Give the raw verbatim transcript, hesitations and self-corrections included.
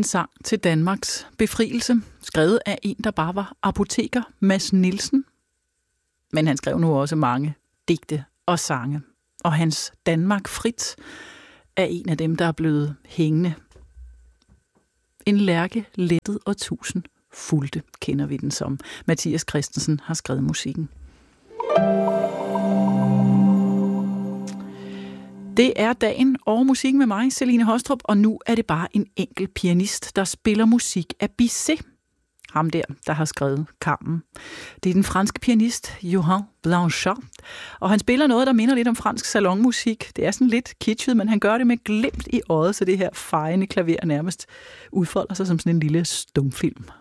en sang til Danmarks befrielse, skrevet af en, der bare var apoteker, Mads Nielsen. Men han skrev nu også mange digte og sange. Og hans Danmark frit er en af dem, der er blevet hængende. En lærke lettet og tusind fulgte, kender vi den som. Mathias Christensen har skrevet musikken. Det er dagen og musikken med mig, Celine Hostrup, og nu er det bare en enkelt pianist, der spiller musik af Bizet. Ham der, der har skrevet Carmen. Det er den franske pianist Johan Blanchard, og han spiller noget, der minder lidt om fransk salonmusik. Det er sådan lidt kitschet, men han gør det med glimt i øjet, så det her fejende klaver nærmest udfolder sig som sådan en lille stumfilm.